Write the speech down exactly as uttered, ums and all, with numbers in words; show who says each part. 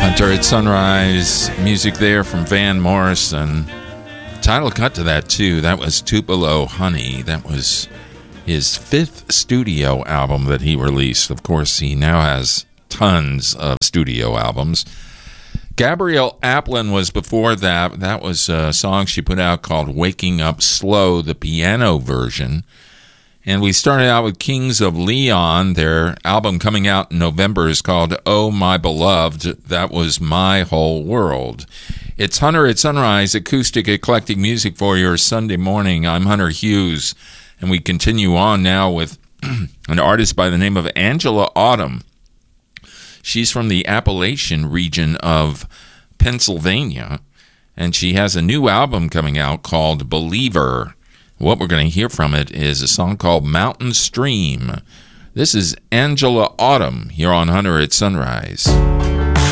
Speaker 1: Hunter at Sunrise, music there from Van Morrison. Title cut to that too. That was Tupelo Honey. That was his fifth studio album that he released. Of course, he now has tons of studio albums. Gabrielle Aplin was before that. That was a song she put out called Waking Up Slow, the piano version. And we started out with Kings of Leon. Their album coming out in November is called Oh My Beloved. That was My Whole World. It's Hunter at Sunrise, acoustic eclectic music for your Sunday morning. I'm Hunter Hughes, and we continue on now with an artist by the name of Angela Autumn. She's from the Appalachian region of Pennsylvania, and she has a new album coming out called Believer. What we're going to hear from it is a song called Mountain Stream. This is Angela Autumn here on Hunter at Sunrise.